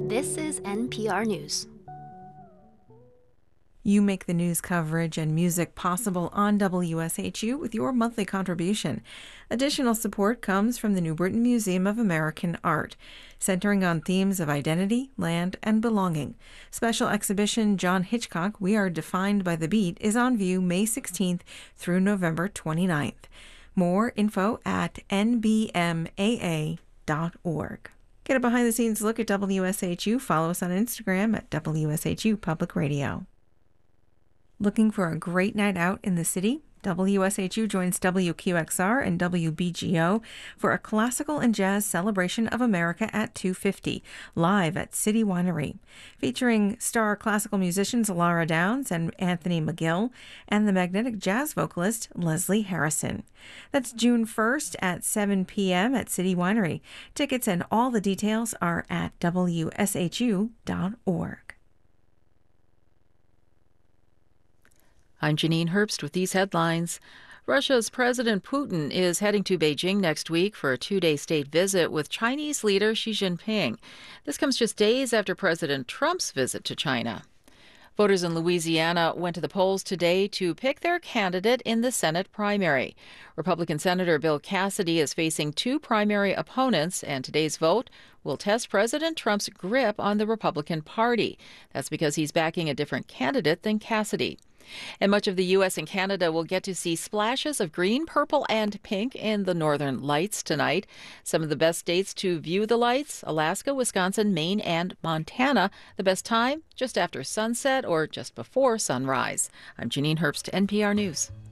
This is NPR News. You make the news coverage and music possible on WSHU with your monthly contribution. Additional support comes from the New Britain Museum of American Art, centering on themes of identity, land, and belonging. Special exhibition John Hitchcock, We Are Defined by the Beat, is on view May 16th through November 29th. More info at nbmaa.org. Get a behind-the-scenes look at WSHU. Follow us on Instagram at WSHU Public Radio. Looking for a great night out in the city? WSHU joins WQXR and WBGO for a classical and jazz celebration of America at 2:50, live at City Winery, featuring star classical musicians Laura Downs and Anthony McGill and the magnetic jazz vocalist Leslie Harrison. That's June 1st at 7 p.m. at City Winery. Tickets and all the details are at WSHU.org. I'm Janine Herbst with these headlines. Russia's President Putin is heading to Beijing next week for a two-day state visit with Chinese leader Xi Jinping. This comes just days after President Trump's visit to China. Voters in Louisiana went to the polls today to pick their candidate in the Senate primary. Republican Senator Bill Cassidy is facing two primary opponents, and today's vote will test President Trump's grip on the Republican Party. That's because he's backing a different candidate than Cassidy. And much of the U.S. and Canada will get to see splashes of green, purple, and pink in the northern lights tonight. Some of the best dates to view the lights: Alaska, Wisconsin, Maine, and Montana. The best time? Just after sunset or just before sunrise. I'm Janine Herbst, NPR News.